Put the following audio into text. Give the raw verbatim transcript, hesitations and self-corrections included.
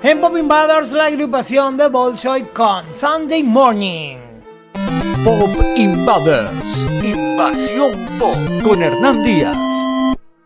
En Pop Invaders, la agrupación de Bolshoi con Sunday Morning. Pop Invaders, Invasión Pop con Hernán Díaz.